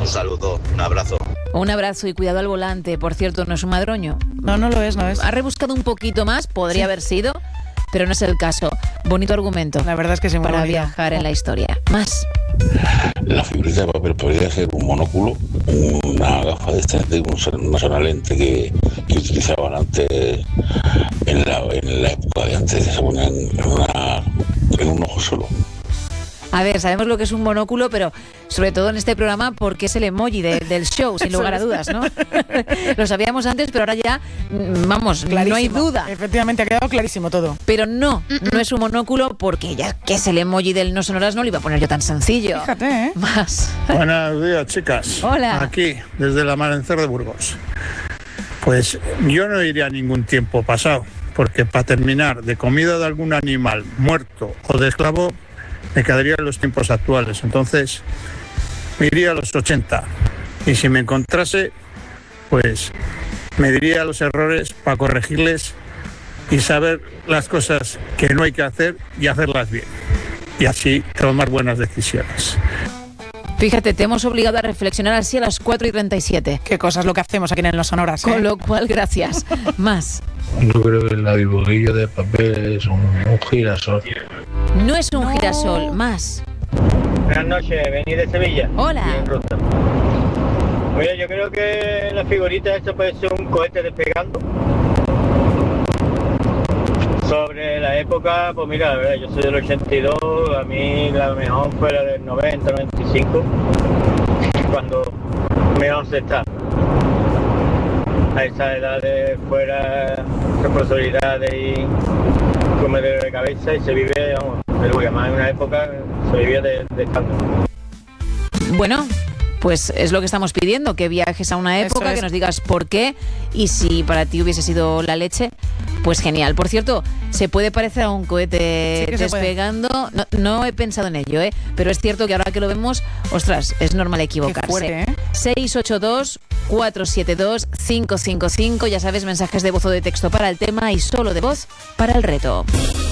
Un saludo, un abrazo. Un abrazo y cuidado al volante. Por cierto, ¿no es un madroño? No lo es. Ha rebuscado un poquito más, podría haber sido, pero no es el caso. Bonito argumento. La verdad es que sí, muy para bonito. viajar en la historia. Más. La figurita de papel podría ser un monóculo, una gafa de estas, una sola lente que utilizaban antes en la época de antes, que se ponían en un ojo solo. A ver, sabemos lo que es un monóculo, pero sobre todo en este programa, porque es el emoji del show, sin lugar a dudas, ¿no? Lo sabíamos antes, pero ahora ya, vamos, clarísimo. No hay duda. Efectivamente, ha quedado clarísimo todo. Pero no es un monóculo, porque ya que es el emoji del no sonoras, no lo iba a poner yo tan sencillo. Fíjate, ¿eh? Más. Buenos días, chicas. Hola. Aquí, desde el amanecer de Burgos. Pues yo no iría a ningún tiempo pasado, porque para terminar de comida de algún animal muerto o de esclavo, me quedaría en los tiempos actuales. Entonces, me iría a los 80. Y si me encontrase, pues me diría los errores para corregirles y saber las cosas que no hay que hacer y hacerlas bien. Y así tomar buenas decisiones. Fíjate, te hemos obligado a reflexionar así a las 4:37. Qué cosas lo que hacemos aquí en Los Sonoras, ¿eh? Con lo cual, gracias. Más. Yo creo que la dibujillo de papel es un girasol. No es un girasol. Más. Buenas noches, venid de Sevilla. Hola. Oye, yo creo que la figurita esta puede ser un cohete despegando. Sobre la época, pues mira, la verdad, yo soy del 82, a mí la mejor fue la del 90, 95, cuando mejor se está. A esa edad de fuera, responsabilidades y comedero de cabeza y se vive, vamos, pero además en una época se vivía de escándalo. Bueno, pues es lo que estamos pidiendo, que viajes a una época, que nos digas por qué y si para ti hubiese sido la leche, pues genial. Por cierto, se puede parecer a un cohete despegando. No he pensado en ello, pero es cierto que ahora que lo vemos, ostras, es normal equivocarse. Qué fuerte, 682-472-555, ya sabes, mensajes de voz o de texto para el tema y solo de voz para el reto.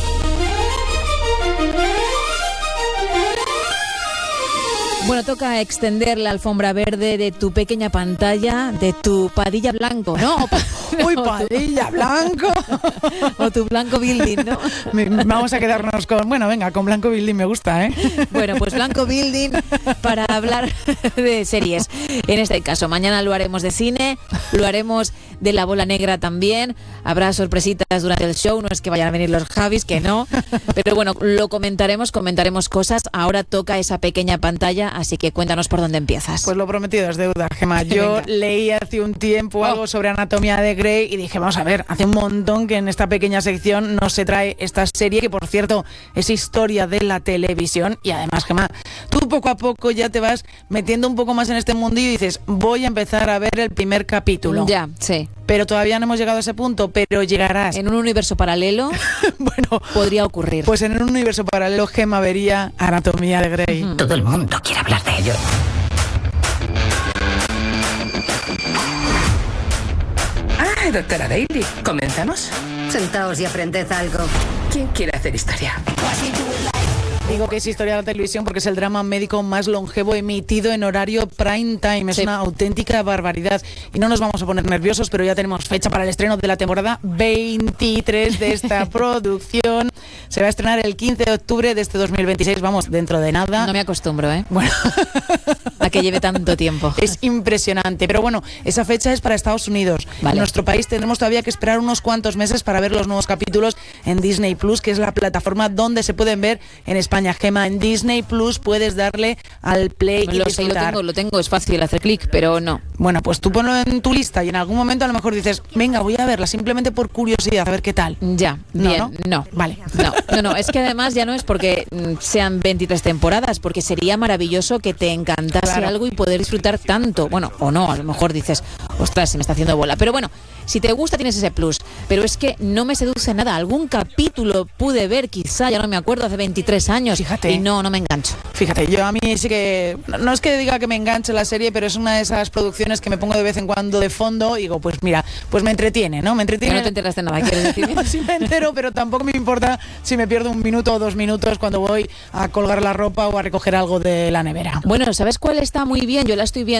Bueno, toca extender la alfombra verde de tu pequeña pantalla, de tu Padilla Blanco, ¿no? ¡Uy, Padilla Blanco! O tu Blanco Building, ¿no? Vamos a quedarnos con... Bueno, venga, con Blanco Building me gusta, ¿eh? Bueno, pues Blanco Building para hablar de series. En este caso, mañana lo haremos de cine, lo haremos de La Bola Negra también. Habrá sorpresitas durante el show, no es que vayan a venir los Javis, que no. Pero bueno, lo comentaremos cosas. Ahora toca esa pequeña pantalla, así que cuéntanos por dónde empiezas. Pues lo prometido es deuda, Gemma. Yo leí hace un tiempo algo sobre Anatomía de Grey y dije, vamos a ver, hace un montón que en esta pequeña sección no se trae esta serie, que por cierto es historia de la televisión. Y además, Gemma, tú poco a poco ya te vas metiendo un poco más en este mundillo y dices, voy a empezar a ver el primer capítulo. Ya, sí. Pero todavía no hemos llegado a ese punto, pero llegarás. En un universo paralelo, bueno, podría ocurrir. Pues en un universo paralelo, Gemma vería Anatomía de Grey. Todo el mundo quiere hablar de ello. Ah, doctora Daly, ¿comenzamos? Sentaos y aprended algo. ¿Quién quiere hacer historia? Digo que es historia de la televisión porque es el drama médico más longevo emitido en horario prime time. Es una auténtica barbaridad. Y no nos vamos a poner nerviosos, pero ya tenemos fecha para el estreno de la temporada 23 de esta producción. Se va a estrenar el 15 de octubre de este 2026. Vamos, dentro de nada. No me acostumbro, Bueno. A que lleve tanto tiempo. Es impresionante. Pero bueno, esa fecha es para Estados Unidos. Vale. En nuestro país tendremos todavía que esperar unos cuantos meses para ver los nuevos capítulos en Disney Plus, que es la plataforma donde se pueden ver en España. Gemma, en Disney Plus puedes darle al play y disfrutar. Lo tengo, es fácil hacer clic, pero no. Bueno, pues tú ponlo en tu lista y en algún momento a lo mejor dices, venga, voy a verla simplemente por curiosidad, a ver qué tal. Ya, bien, no. Vale. No, es que además ya no es porque sean 23 temporadas, porque sería maravilloso que te encantase algo y poder disfrutar tanto. Bueno, o no, a lo mejor dices, ostras, se me está haciendo bola. Pero bueno, si te gusta tienes ese plus, pero es que no me seduce nada. Algún capítulo pude ver, quizá, ya no me acuerdo, hace 23 años. Fíjate. Y no me engancho. Fíjate, yo a mí sí que... No es que diga que me enganche la serie, pero es una de esas producciones que me pongo de vez en cuando de fondo y digo, pues mira, pues me entretiene, ¿no? Me entretiene. No te enteras de nada, ¿quieres decir? Sí me entero, pero tampoco me importa si me pierdo 1 minuto o 2 minutos cuando voy a colgar la ropa o a recoger algo de la nevera. Bueno, ¿sabes cuál está muy bien? Yo la estoy viendo